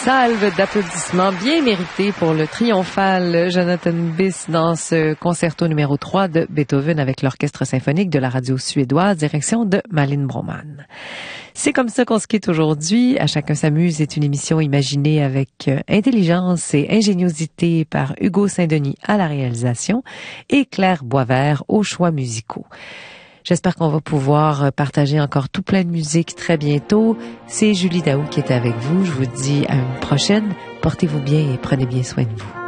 salve d'applaudissements bien mérités pour le triomphal Jonathan Bis dans ce concerto numéro 3 de Beethoven avec l'Orchestre symphonique de la radio suédoise, direction de Malin Broman. C'est comme ça qu'on se quitte aujourd'hui. À chacun s'amuse est une émission imaginée avec intelligence et ingéniosité par Hugo Saint-Denis à la réalisation et Claire Boisvert aux choix musicaux. J'espère qu'on va pouvoir partager encore tout plein de musique très bientôt. C'est Julie Daou qui est avec vous. Je vous dis à une prochaine. Portez-vous bien et prenez bien soin de vous.